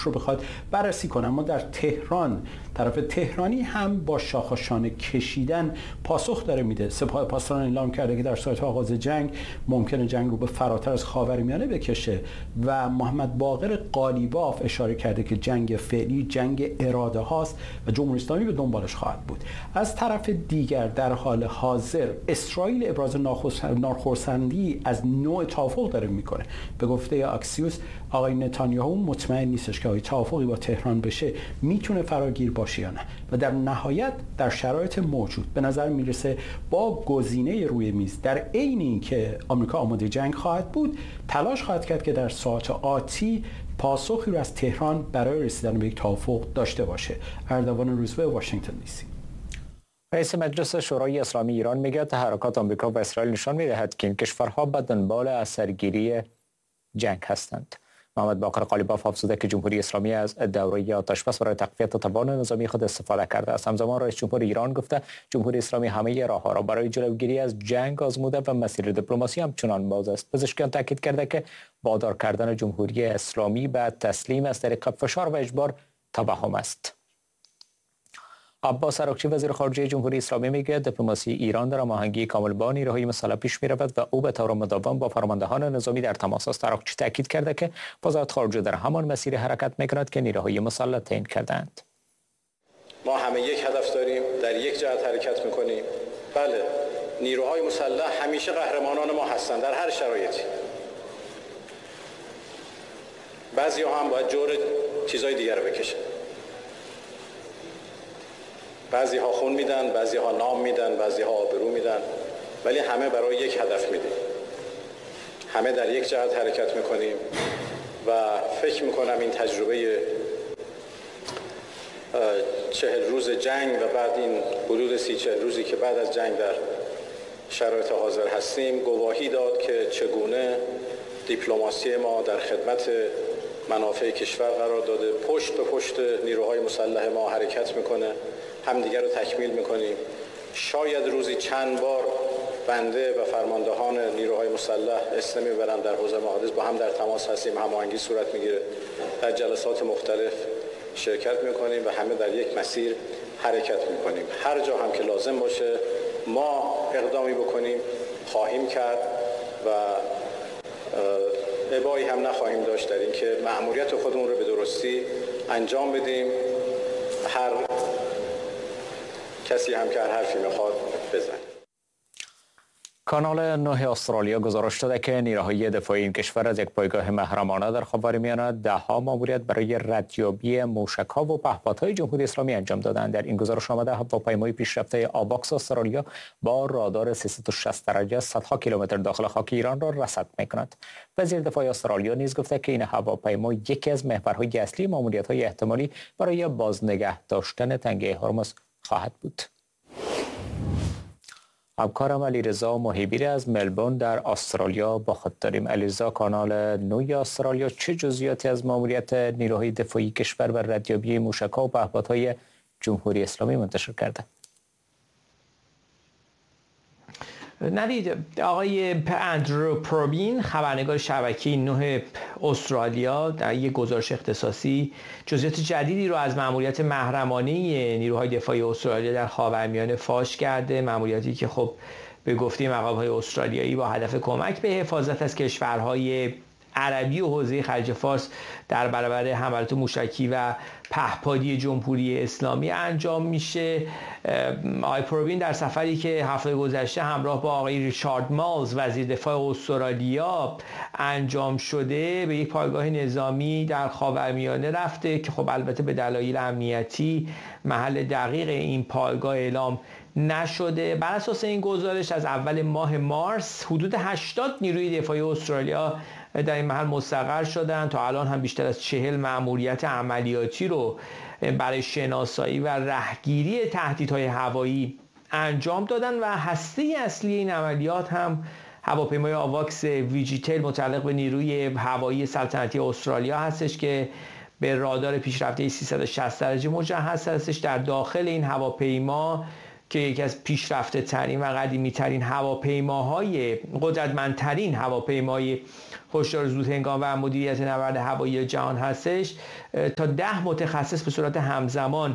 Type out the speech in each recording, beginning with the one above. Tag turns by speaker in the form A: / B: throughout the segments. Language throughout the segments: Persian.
A: رو بخواد بررسی کنه. اما در تهران، طرف تهرانی هم با شاخشانه کشیدن پاسخ داره میده. سپاه پاسداران اعلام کرده که در صورت آغاز جنگ ممکنه جنگ رو به فراتر از خاورمیانه بکشه و محمد باقر قالیباف اشاره کرده که جنگ فعلی جنگ اراده هاست و جمهوری اسلامی به دنبالش خواهد بود. از طرف دیگر در حال حاضر اسرائیل ابراز ناخرسندی از نوع توافق داره میکنه. به گفته اکسیوس آقای نتانیاهو مطمئن نیستش که توافقی با تهران بشه میتونه فراگیر باشه یا نه و در نهایت در شرایط موجود به نظر میرسه با گزینه روی میز در عین اینکه آمریکا آماده جنگ خواهد بود، تلاش خواهد کرد که در ساعات آتی پاسخی رو از تهران برای رسیدن به یک توافق داشته باشه. اردوان روزبه، واشنگتن دی سی.
B: رئیس مجلس شورای اسلامی ایران میگه تحرکات آمریکا و اسرائیل نشان میدهد که این کشورها به دنبال اثرگیری جنگ هستند. محمد باقر قالیباف افزوده که جمهوری اسلامی از دوره آتشبس برای تقویت توان نظامی خود استفاده کرده است. همزمان رئیس جمهور ایران گفته جمهوری اسلامی همه راهها را برای جلوگیری از جنگ آزموده و مسیر دیپلماسی همچنان باز است. پزشکیان تاکید کرده که وادار کردن جمهوری اسلامی به تسلیم از طریق فشار و اجبار توهم است. عباس عراقچی وزیر خارجه جمهوری اسلامی میگه دیپلماسی ایران در هماهنگی کامل با نیروهای مسلح پیش میرود و او به طور مداوم با فرماندهان نظامی در تماس است. عراقچی تاکید کرده که وزارت خارجه در همان مسیر حرکت میکند که نیروهای مسلح تعیین کردند.
C: ما همه یک هدف داریم، در یک جهت حرکت میکنیم. بله، نیروهای مسلح همیشه قهرمانان ما هستند در هر شرایطی. بعضی‌ها هم باید جور چیزای دیگر رو بکشن. بعضی ها خون میدن، بعضی ها نام میدن، بعضی ها آبرو میدن، ولی همه برای یک هدف میدیم. همه در یک جهت حرکت میکنیم و فکر میکنم این تجربه 40 روز جنگ و بعد این حدود 30-40 روزی که بعد از جنگ در شرایط حاضر هستیم گواهی داد که چگونه دیپلماسی ما در خدمت منافع کشور قرار داده، پشت به پشت نیروهای مسلح ما حرکت میکنه، همدیگر رو تکمیل میکنیم. شاید روزی چند بار بنده و فرماندهان نیروهای مسلح اسم میبرن در حوزه محادث، با هم در تماس هستیم، هماهنگی صورت میگیره، در جلسات مختلف شرکت میکنیم و همه در یک مسیر حرکت میکنیم. هر جا هم که لازم باشه ما اقدامی بکنیم خواهیم کرد و ابایی هم نخواهیم داشت در اینکه مأموریت خودمون رو به درستی انجام بدیم. هر کسی هم که هر حرفی میخواد بزنه.
B: کانال 9 استرالیا گزارش داده که نیروهای دفاعی این کشور از یک پایگاه محرمانه در خاورمیانه 10 ماموریت برای ردیابی موشک‌ها و پهپادهای جمهوری اسلامی انجام دادند. در این گزارش آمده هواپیمای پیشرفته آواکس استرالیا با رادار 360 درجه صدها کیلومتر داخل خاک ایران را رصد می‌کند. وزیر دفاع استرالیا نیز گفته که این هواپیما یکی از محورهای اصلی ماموریت‌های احتمالی برای بازنگه داشتن تنگه هرمز خواهد بود. همکارم علیرضا محیبی از ملبورن در استرالیا با خود داریم. علیرضا، کانال 9 استرالیا چه جزئیاتی از ماموریت نیروهای دفاعی کشور و ردیابی موشک‌ها و پهپادهای جمهوری اسلامی منتشر کرده؟
D: نوید، آقای اندرو پروبین خبرنگار شبکه 9 استرالیا در یک گزارش اختصاصی جزئیات جدیدی رو از مأموریت محرمانه نیروهای دفاعی استرالیا در خاورمیانه فاش کرده. مأموریتی که خب به گفته مقام‌های استرالیایی با هدف کمک به حفاظت از کشورهای عربی و حوزه خلیج فارس در برابر حملات موشکی و پهپادی جمهوری اسلامی انجام میشه. آقای پروبین در سفری که هفته گذشته همراه با آقای ریچارد مالز وزیر دفاع استرالیا انجام شده به یک پایگاه نظامی در خاورمیانه رفته که خب البته به دلایل امنیتی محل دقیق این پایگاه اعلام نشده. بر اساس این گزارش از اول ماه مارس حدود 80 نیروی دفاعی استرالیا در این محل مستقر شدند. تا الان هم بیشتر از 40 مأموریت عملیاتی رو برای شناسایی و رهگیری تهدیدهای هوایی انجام دادن و هسته اصلی این عملیات هم هواپیمای آواکس ویجیتل متعلق به نیروی هوایی سلطنتی استرالیا هستش که به رادار پیشرفته 360 درجه مجهز هستش. در داخل این هواپیما که یکی از پیشرفته ترین و قدیمی ترین هواپیماهای قدرتمندترین هواپیمای هشدار زودهنگام و مدیریت نبرد هوایی جهان هستش، تا 10 متخصص به صورت همزمان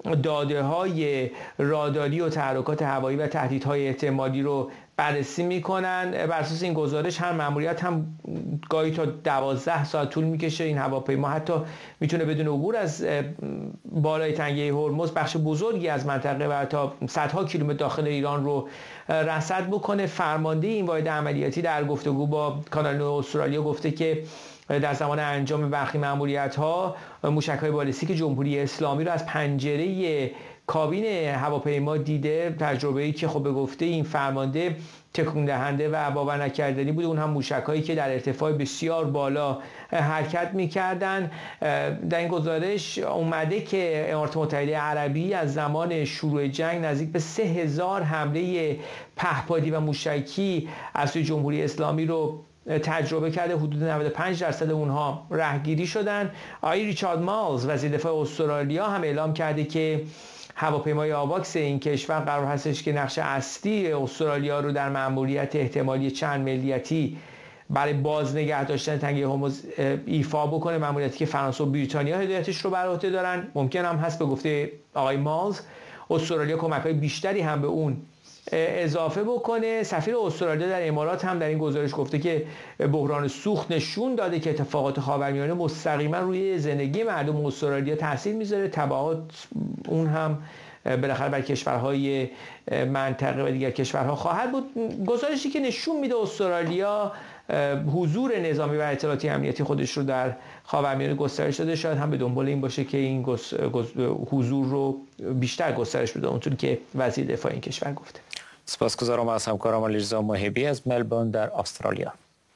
D: داده‌های راداری و تحرکات هوایی و تهدیدهای احتمالی رو بررسی میکنن. بر اساس این گزارش هم ماموریت هم گاهی تا 12 ساعت طول میکشه. این هواپیما حتی میتونه بدون عبور از بالای تنگه هرمز بخش بزرگی از منطقه و تا صدها کیلومتر داخل ایران رو رصد بکنه. فرمانده این واحد عملیاتی در گفتگو با کانال 9 استرالیا گفته که در زمان انجام برخی ماموریت‌ها موشک‌های بالستیک جمهوری اسلامی رو از پنجره کابین هواپیما دیده. تجربه‌ای که خب به گفته این فرمانده تکون دهنده و باور نکردنی بود. اون هم موشک‌هایی که در ارتفاع بسیار بالا حرکت می‌کردن. در این گزارش اومده که امارات متحده عربی از زمان شروع جنگ نزدیک به 3000 حمله پهپادی و موشکی از سوی جمهوری اسلامی رو تجربه کرده. حدود 95% اونها رهگیری شدن. آقای ریچارد مالز وزیر دفاع استرالیا هم اعلام کرده که هواپیمای آواکس این کشور قرار هستش که نقش اصلی استرالیا رو در مأموریت احتمالی چند ملیتی برای باز نگه داشتن تنگه هرمز ایفا بکنه. مأموریتی که فرانسه و بریتانیا هدایتش رو بر عهده دارن. ممکن هم هست به گفته آقای مالز استرالیا کمک‌های بیشتری هم به اون اضافه بکنه. سفیر استرالیا در امارات هم در این گزارش گفته که بحران سوخت نشون داده که اتفاقات خاورمیانه مستقیما روی زندگی مردم استرالیا تاثیر میذاره. تبعات اون هم بالاخره بر کشورهای منطقه و دیگر کشورها خواهد بود. گزارشی که نشون میده استرالیا حضور نظامی و اطلاعاتی امنیتی خودش رو در خاورمیانه گسترش داده. شاید هم به دنبال این باشه که این حضور رو بیشتر گسترش بده، اونطوری که وزیر دفاع این کشور گفته.
B: سپاسگزارم از همکارم علیرضا محبی از ملبورن در استرالیا.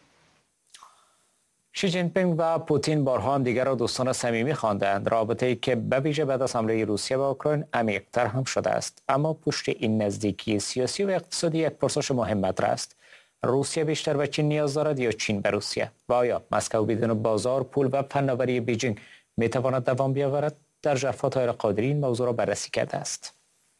B: شی جین پینگ و پوتین بارها هم دیگر را دوستان صمیمی خواندند. رابطه‌ای که به ویژه بعد از حمله روسیه به اوکراین عمیق‌تر هم شده است. اما پشت این نزدیکی سیاسی و اقتصادی یک پرسش مهم مطرح است. روسیه بیشتر به چین نیاز دارد یا چین به روسیه؟ و آیا مسکو بدون بازار، پول و فناوری بیجینگ میتواند دوام بیاورد؟ در ژرفا طاهر قادری این موضوع را بررسی کرده است.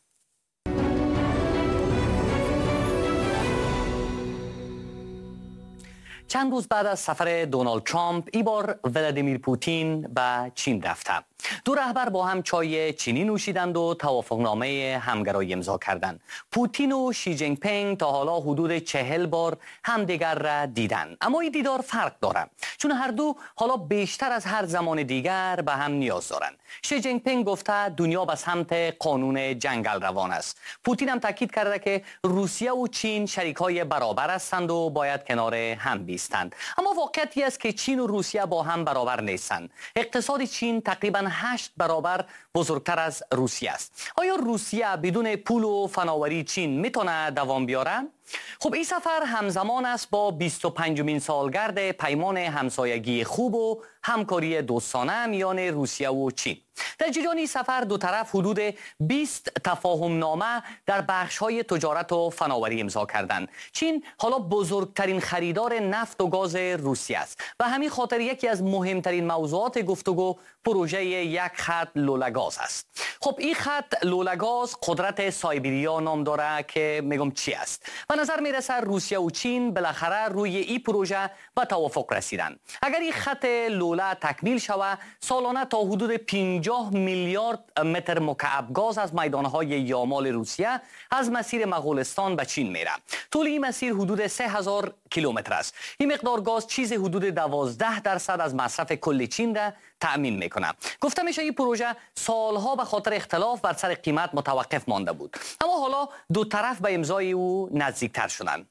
E: چند روز بعد از سفر دونالد ترامپ این بار ولادیمیر پوتین به چین رفته. دو رهبر با هم چای چینی نوشیدند و توافقنامه همگرایی امضا کردند. پوتین و شی جین پینگ تا حالا حدود 40 بار همدیگر را دیدند. اما این دیدار فرق دارد چون هر دو حالا بیشتر از هر زمان دیگر به هم نیاز دارند. شی جین پینگ گفته دنیا به سمت قانون جنگل روان است. پوتین هم تاکید کرده که روسیه و چین شریکای برابر هستند و باید کنار هم بیستند. اما واقعیتی است که چین و روسیه با هم برابر نیستند. اقتصاد چین تقریباً 8 برابر بزرگتر از روسیه است. آیا روسیه بدون پول و فناوری چین میتونه دوام بیاره؟ خب این سفر همزمان است با 25مین سالگرد پیمان همسایگی خوب و همکاری دوستانه میان روسیه و چین. در جریان این سفر دو طرف حدود 20 تفاهم نامه در بخش‌های تجارت و فناوری امضا کردند. چین حالا بزرگترین خریدار نفت و گاز روسیه است و همین خاطر یکی از مهمترین موضوعات گفتگو پروژه یک خط لوله‌گاز است. خب این خط لوله‌گاز قدرت سایبریا نام داره که میگم چی است. و نظر میرسه روسیه و چین بالاخره روی این پروژه به توافق رسیدن. اگر این خط لوله تکمیل شود سالانه تا حدود 50 میلیارد متر مکعب گاز از میدانهای یامال روسیه از مسیر مغولستان به چین میره. طول این مسیر حدود 3000 کیلومتر است. این مقدار گاز چیز حدود 12% از مصرف کل چین را تأمین میکنه. گفته میشه این پروژه سالها به خاطر اختلاف بر سر قیمت متوقف مانده بود. اما حالا دو طرف به امضای او نزدیکتر شدند.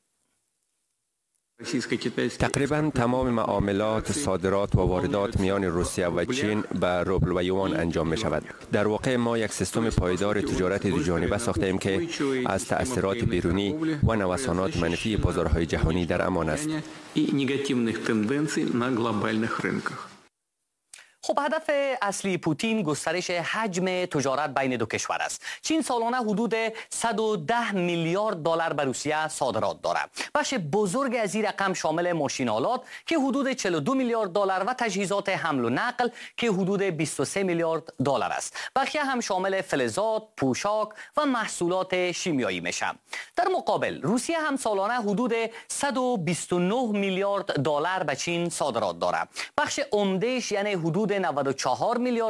F: تقریبا تمام معاملات صادرات و واردات میان روسیه و چین به روبل و یوان انجام می شود. در واقع ما یک سیستم پایدار تجارت دو جانبه ساختیم که از تأثیرات بیرونی و نوسانات منفی بازارهای جهانی در امان است.
E: خب هدف اصلی پوتین گسترش حجم تجارت بین دو کشور است. چین سالانه حدود 110 میلیارد دلار به روسیه صادرات دارد. بخش بزرگ از این رقم شامل ماشین‌آلات که حدود 42 میلیارد دلار و تجهیزات حمل و نقل که حدود 23 میلیارد دلار است. بقیه هم شامل فلزات، پوشاک و محصولات شیمیایی میشه. در مقابل روسیه هم سالانه حدود 129 میلیارد دلار به چین صادرات دارد. بخش عمده‌اش یعنی حدود 94 میلیارد